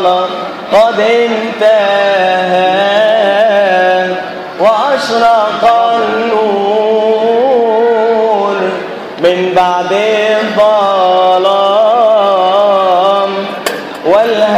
خلاص قد انتهى وأشرق النور من بعد الظلام والهوى